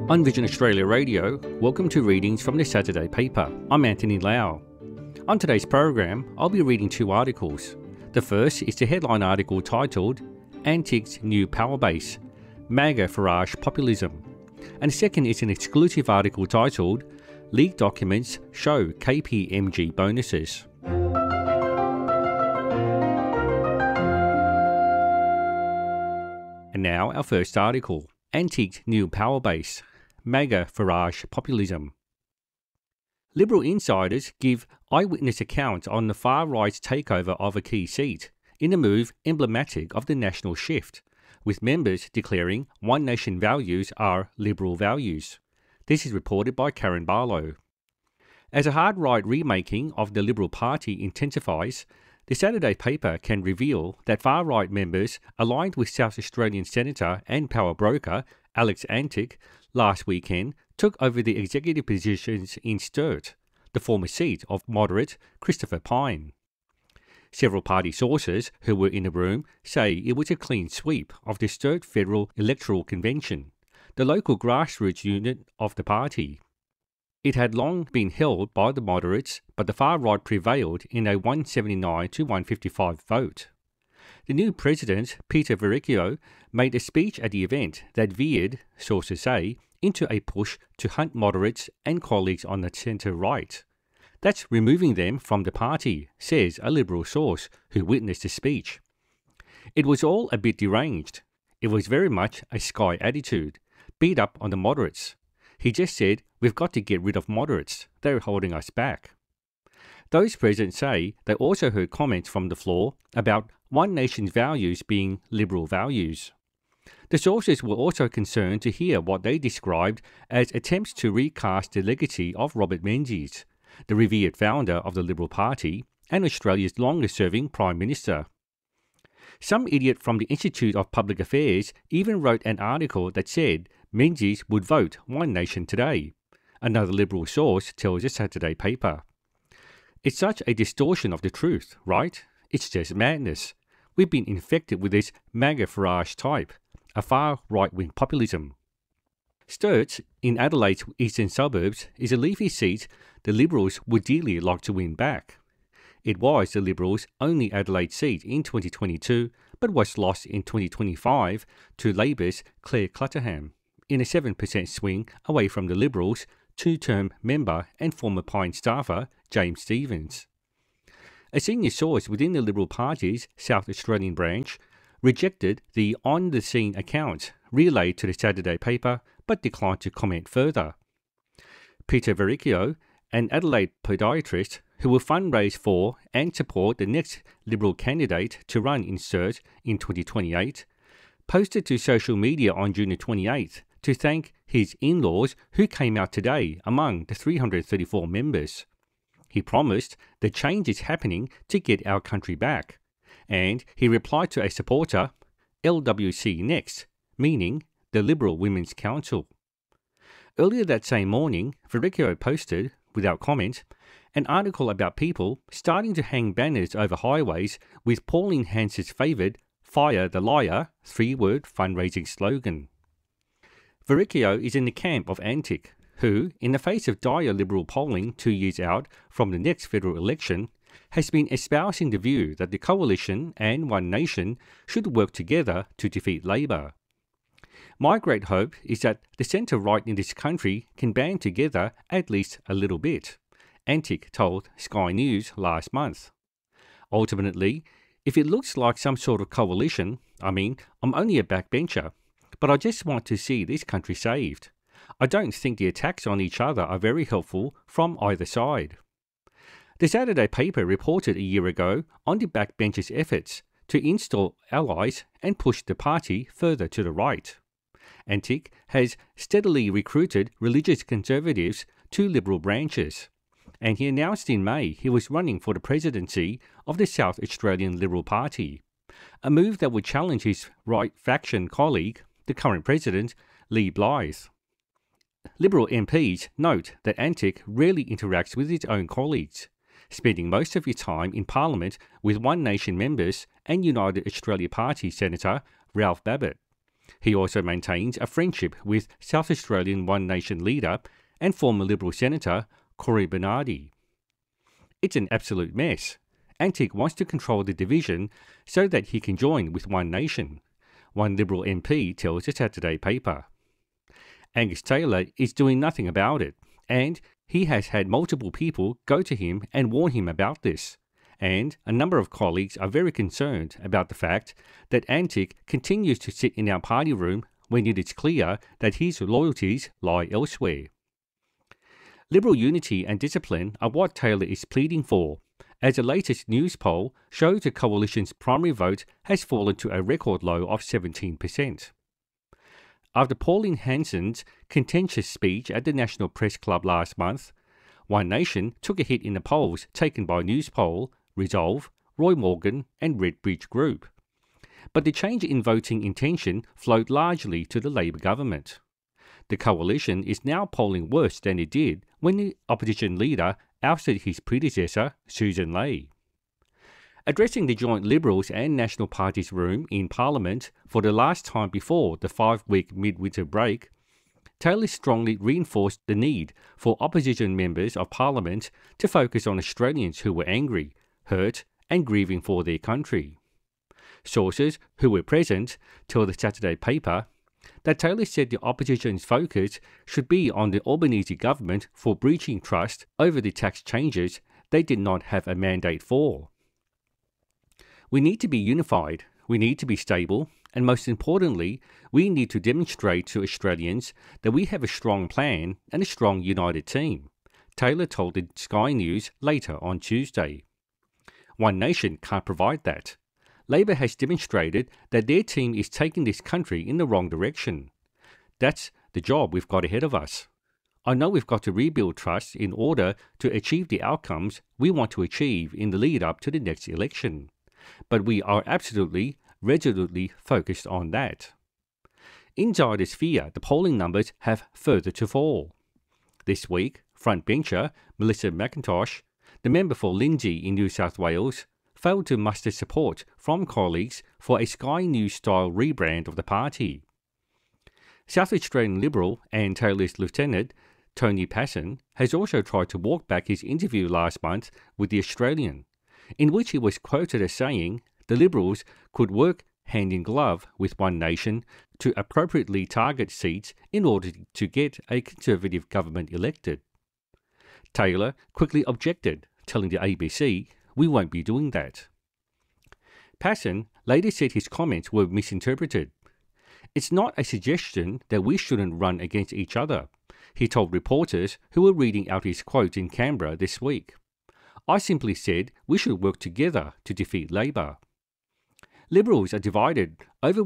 On Vision Australia Radio, welcome to readings from the Saturday paper. I'm Anthony Lau. On today's program, I'll be reading two articles. The first is the headline article titled Antic's New Power Base, MAGA Farage Populism. And the second is an exclusive article titled Leaked Documents Show KPMG Bonuses. And now our first article, Antic's New Power Base, MAGA Farage Populism. Liberal insiders give eyewitness accounts on the far-right's takeover of a key seat, in a move emblematic of the national shift, with members declaring One Nation values are Liberal values. This is reported by Karen Barlow. As a hard-right remaking of the Liberal Party intensifies, the Saturday paper can reveal that far-right members aligned with South Australian Senator and power broker Alex Antic last weekend took over the executive positions in Sturt, the former seat of moderate Christopher Pyne. Several party sources who were in the room say it was a clean sweep of the Sturt Federal Electoral Convention, the local grassroots unit of the party. It had long been held by the moderates, but the far right prevailed in a 179 to 155 vote. The new president, Peter Verrecchio, made a speech at the event that veered, sources say, into a push to hunt moderates and colleagues on the centre-right. That's removing them from the party, says a Liberal source who witnessed the speech. It was all a bit deranged. It was very much a Sky attitude, beat up on the moderates. He just said, we've got to get rid of moderates. They're holding us back. Those present say they also heard comments from the floor about One Nation's values being Liberal values. The sources were also concerned to hear what they described as attempts to recast the legacy of Robert Menzies, the revered founder of the Liberal Party and Australia's longest-serving Prime Minister. Some idiot from the Institute of Public Affairs even wrote an article that said Menzies would vote One Nation today, another Liberal source tells the Saturday paper. It's such a distortion of the truth, right? It's just madness. We've been infected with this MAGA Farage type, a far right-wing populism. Sturt, in Adelaide's eastern suburbs, is a leafy seat the Liberals would dearly like to win back. It was the Liberals' only Adelaide seat in 2022, but was lost in 2025 to Labor's Claire Clutterham, in a 7% swing away from the Liberals' two-term member and former Pyne staffer, James Stephens. A senior source within the Liberal Party's South Australian branch rejected the on-the-scene accounts relayed to the Saturday paper, but declined to comment further. Peter Verrecchio, an Adelaide podiatrist who will fundraise for and support the next Liberal candidate to run in Sturt in 2028, posted to social media on June 28th to thank his in-laws who came out today among the 334 members. He promised the change is happening to get our country back, and he replied to a supporter, LWC next, meaning the Liberal Women's Council. Earlier that same morning, Verrecchio posted, without comment, an article about people starting to hang banners over highways with Pauline Hans's favoured Fire the Liar three-word fundraising slogan. Verrecchio is in the camp of Antic, who, in the face of dire Liberal polling 2 years out from the next federal election, has been espousing the view that the Coalition and One Nation should work together to defeat Labor. My great hope is that the centre-right in this country can band together at least a little bit, Antic told Sky News last month. Ultimately, if it looks like some sort of coalition, I'm only a backbencher, but I just want to see this country saved. I don't think the attacks on each other are very helpful from either side. The Saturday paper reported a year ago on the backbenchers' efforts to install allies and push the party further to the right. Antic has steadily recruited religious conservatives to Liberal branches, and he announced in May he was running for the presidency of the South Australian Liberal Party, a move that would challenge his right faction colleague, the current president, Lee Blyth. Liberal MPs note that Antic rarely interacts with his own colleagues, spending most of his time in Parliament with One Nation members and United Australia Party Senator Ralph Babet. He also maintains a friendship with South Australian One Nation leader and former Liberal Senator Cory Bernardi. It's an absolute mess. Antic wants to control the division so that he can join with One Nation, one Liberal MP tells the Saturday paper. Angus Taylor is doing nothing about it, and he has had multiple people go to him and warn him about this. And a number of colleagues are very concerned about the fact that Antic continues to sit in our party room when it is clear that his loyalties lie elsewhere. Liberal unity and discipline are what Taylor is pleading for, as the latest news poll shows the coalition's primary vote has fallen to a record low of 17%. After Pauline Hanson's contentious speech at the National Press Club last month, One Nation took a hit in the polls taken by Newspoll, Resolve, Roy Morgan and Redbridge Group. But the change in voting intention flowed largely to the Labor government. The coalition is now polling worse than it did when the opposition leader ousted his predecessor, Susan Ley. Addressing the joint Liberals and National Parties room in Parliament for the last time before the 5-week midwinter break, Taylor strongly reinforced the need for opposition members of Parliament to focus on Australians who were angry, hurt and grieving for their country. Sources who were present tell the Saturday paper that Taylor said the opposition's focus should be on the Albanese government for breaching trust over the tax changes they did not have a mandate for. We need to be unified, we need to be stable, and most importantly, we need to demonstrate to Australians that we have a strong plan and a strong united team, Taylor told the Sky News later on Tuesday. One Nation can't provide that. Labor has demonstrated that their team is taking this country in the wrong direction. That's the job we've got ahead of us. I know we've got to rebuild trust in order to achieve the outcomes we want to achieve in the lead up to the next election. But we are absolutely, resolutely focused on that. Insiders fear the polling numbers have further to fall. This week, frontbencher Melissa McIntosh, the member for Lindsay in New South Wales, failed to muster support from colleagues for a Sky News-style rebrand of the party. South Australian Liberal and Taylor's lieutenant, Tony Passon, has also tried to walk back his interview last month with The Australian, in which he was quoted as saying the Liberals could work hand in glove with One Nation to appropriately target seats in order to get a Conservative government elected. Taylor quickly objected, telling the ABC, "We won't be doing that." Passon later said his comments were misinterpreted. "It's not a suggestion that we shouldn't run against each other," he told reporters who were reading out his quote in Canberra this week. "I simply said we should work together to defeat Labor." Liberals are divided over